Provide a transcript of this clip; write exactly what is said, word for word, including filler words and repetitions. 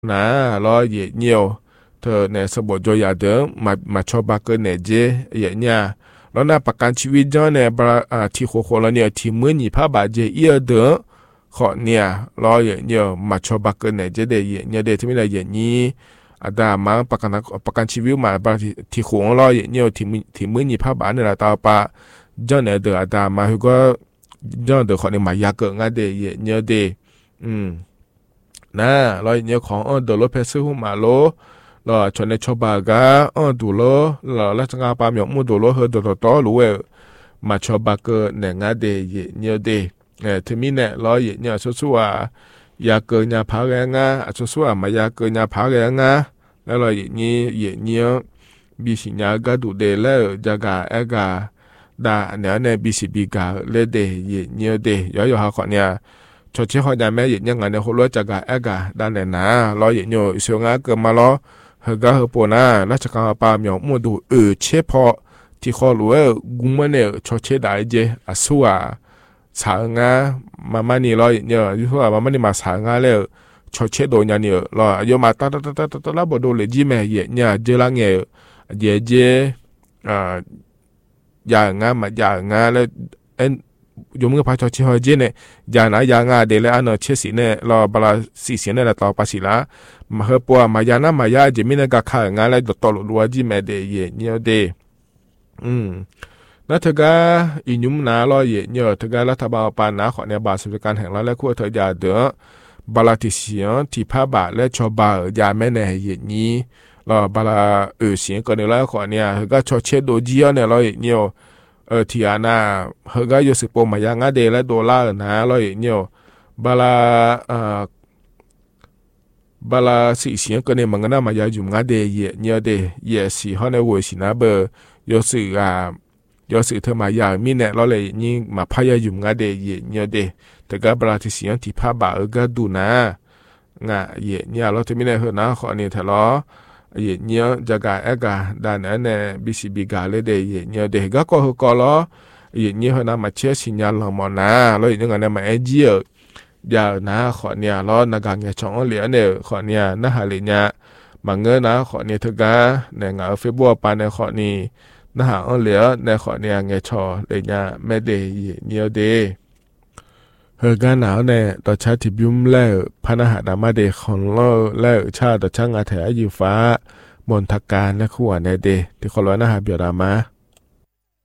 นะรอเย่เนียวเธอในสบจอยาเดิมมามาชอบบาเกอร์เนเจเย่เนี่ยแล้วนะประกันชีวิตเจ้าเนี่ยบราอ่าที่โคโคแล้วเนี่ยที่มือหนีผ้าบาดเจเอียเดิมขอเนี่ยรอเย่เนี่ยมาชอบบาเกอร์เนเจเดเย่เนี่ยเดที่ไม่ได้เย่นี้อาดามาประกันประกันชีวิตมาบาที่โคงรอเย่เนี่ยที่มือที่มือหนีผ้าบาดเนี่ยละตาปะเจ้าเนี่ยเดออาดามาคือก็เจ้าเดอขอเนี่ยมายาเกิดงานเดเย่เนี่ยเดอืมนะรอยเนี่ยของอ๋อเดอโลเพซึหุมาโลรอชนในชบากาอ๋อดูโลรอแล้วจะงาปามยกมูดูโลเฮดอตอรู้เอมาชบากเเนี่ยงาเดเยเนี่ยเดเออที่มีเนี่ยรอเยเนี่ยสู้ๆอ่ะยาเกินยาพาแรงอ่ะสู้ๆอ่ะมายาเกินยาพาแรงอ่ะแล้วรอเยเนี่ยเยเนี่ยบิสิญากาดูเดแล้วจากาเอกาดาเนี่ยเนี่ยบิสิบิกาเลเดเยเนี่ยเดย่อยๆหาขอเนี่ยชดเชยหอยาแม่ยังไงเนี่ยหัวเราะจากเอกาด้านไหนนะรอเยเนี่ยเสียงอ่ะเกิดมาล้อเฮกาเฮปนาราชการปามยองมูดูเออเฉพาะที่เขารู้ว่ากุมเนี่ยชดเชยได้เจอสัวสางามามันนี่รอเนี่ยยุทธว่ามามันนี่มาสางาแล้วชดเชยโดนยันเนี่ยรอโยมาตาตาตาตาตาแล้วบดูเลยจีแม่เยเนี่ยเจลังเนี่ยเยเจอ่าอย่างงามาอย่างงาแล้วเอ็นยมเงือพาชดเชยเจเนี่ยอย่างนะอย่างงาเดลอันเนเชสิเนี่ยรอบลาสีเสียเนี่ยต่อปัสสิละมาเฮปัวมายานะมายาเจมินะกะขางาแล้วตอลลัวจิแม่เดเยเนี่ยเดอืมนัทกาอินุมนาลอยเยเนี่ยทการัฐบาลปานาขอเนี่ยบาสวิการแห่งรัฐและขั้วเธอยาเดอบาลาติเสียงที่พาบาและชอบายาแม่เนเยนี้รอบาลาเออเสียงก็เนี่ยแล้วขอเนี่ยก็ชอเชโดจีเนี่ยลอยเนี่ยเออที่อานาเฮก็ยสิปมายางาเดและดอลลาร์นะลอยเนี่ยบาลาเอ่อบาลาสิเสียงก็เนี่ยมันก็น่ามายาจุมงาเดเยเนี่ยเดเยสิฮอในวัวสินะเบอร์ยสิอ่ายสิเธอมายามีเนี่ยเราเลยยิ่งมาพยายามงาเดเยเนี่ยเดแต่ก็บาลาที่เสียงที่พาบาเออก็ดูนะงาเยเนี่ยเราจะมีเนี่ยเหรอนะขอเนี่ยทะเลาะเยเนี่ยจะกาเอกาด้านนั้นเนี่ยบิสิบิกาเลยเดเยเนี่ยเดก็ก็ก็ล้อเยเนี่ยเหรอนะมาเชื่อสัญญาณเราหมดนะเราอย่างนั้นเนี่ยมาเอเจียยานะขอเนี่ยล้อนากางเงช่องเหลียเนี่ยขอเนี่ยนะหาเลยเนี่ยมาเงินนะขอเนี่ยเถอะกาเนี่ยงาเฟบัวปานเนี่ยขอนี่นะฮะเอาเหลียในขอเนี่ยไงชอเลยเนี่ยไม่ได้เนียวเดเฮกาหนาวเนี่ยต่อชาติบิมแล้วพนักหาดามาเดของเราแล้วชาติต่อช่างอาแถอยู่ฟ้ามนทการและขั้วในเดที่คนร้อยนะฮะเบียดามา